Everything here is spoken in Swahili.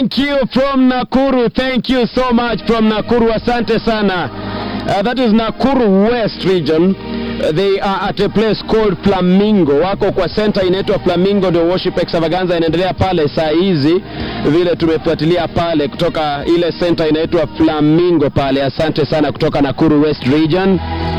Thank you from Nakuru. Thank you so much from Nakuru. Asante sana. That is Nakuru West region. They are at a place called Flamingo. Wako kwa center inaitwa Flamingo, ndio worship extravaganza inaendelea pale saa hizi. Vile tumefuatilia pale kutoka ile center inaitwa Flamingo pale. Asante sana kutoka Nakuru West region.